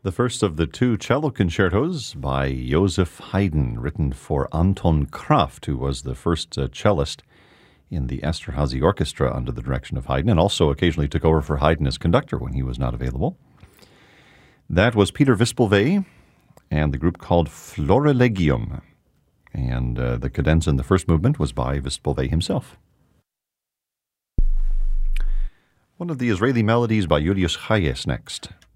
The first of the two cello concertos by Joseph Haydn, written for Anton Kraft, who was the first cellist in the Esterhazy Orchestra under the direction of Haydn, and also occasionally took over for Haydn as conductor when he was not available. That was Peter Wispelwey and the group called Florilegium. And the cadenza in the first movement was by Wispelwey himself. One of the Israeli melodies by Julius Hayes next.